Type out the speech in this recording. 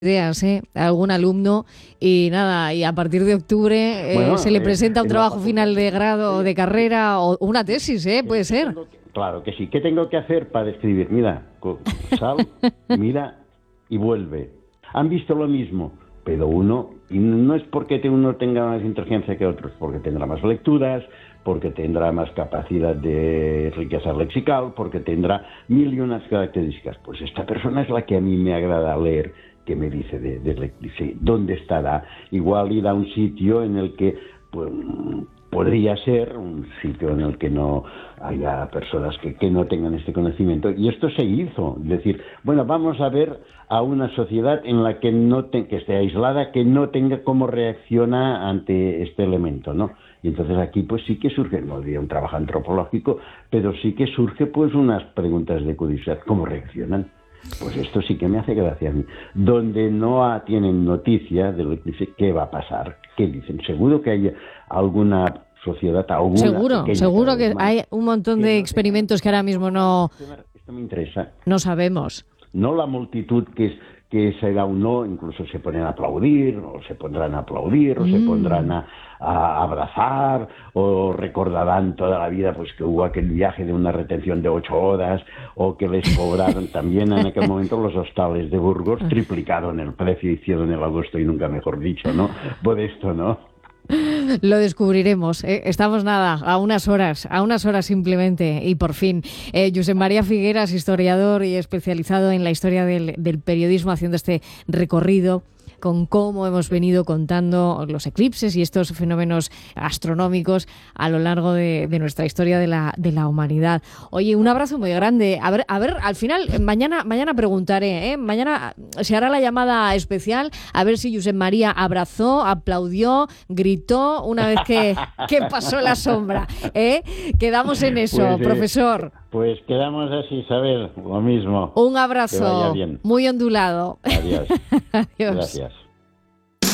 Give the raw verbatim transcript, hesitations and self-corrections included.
ideas, ¿eh? A algún alumno y nada, y a partir de octubre eh, Bueno, se le eh, presenta un en la trabajo facultad, final de grado o sí. de carrera o una tesis, ¿eh? Puede ser. Tengo que- claro que sí. ¿Qué tengo que hacer para escribir? Mira, co- sal, mira y vuelve. Han visto lo mismo, pero uno, y no es porque te- uno tenga más inteligencia que otros, porque tendrá más lecturas, porque tendrá más capacidad de riqueza lexical, porque tendrá mil y unas características. Pues esta persona es la que a mí me agrada leer, que me dice de, de, dice, dónde estará. Igual ir a un sitio en el que pues, podría ser un sitio en el que no haya personas que, que no tengan este conocimiento. Y esto se hizo. Es decir, bueno, vamos a ver a una sociedad en la que no te, que esté aislada, que no tenga cómo reacciona ante este elemento, ¿no? Y entonces aquí pues sí que surge, no diría un trabajo antropológico, pero sí que surge pues unas preguntas de curiosidad, ¿cómo reaccionan? Pues esto sí que me hace gracia a mí. Donde no ha- tienen noticia de lo que dice, ¿qué va a pasar? ¿Qué dicen? Seguro que hay alguna sociedad, alguna Seguro, pequeña, seguro cada vez que más, hay un montón que de no experimentos que ahora mismo no, tenga- Esto me, esto me interesa. no sabemos. No la multitud que es que será un no, incluso se ponen a aplaudir, o se pondrán a aplaudir, o se Mm. pondrán a, a abrazar, o recordarán toda la vida pues que hubo aquel viaje de una retención de ocho horas, o que les cobraron también en aquel momento los hostales de Burgos, triplicaron el precio, hicieron el agosto y nunca mejor dicho, ¿no? Por esto, ¿no? Lo descubriremos. ¿eh? Estamos nada, a unas horas, a unas horas simplemente. Y por fin, eh, Josep María Figueras, historiador y especializado en la historia del, del periodismo, haciendo este recorrido con cómo hemos venido contando los eclipses y estos fenómenos astronómicos a lo largo de, de nuestra historia de la, de la humanidad. Oye, un abrazo muy grande. A ver, a ver, al final, mañana, mañana preguntaré, ¿eh? Mañana se hará la llamada especial a ver si Josep María abrazó, aplaudió, gritó una vez que, que pasó la sombra. ¿eh? Quedamos en eso, Pues, eh, profesor. Pues quedamos así, Isabel, lo mismo. Un Que abrazo vaya bien. muy ondulado. Adiós. Adiós. Gracias.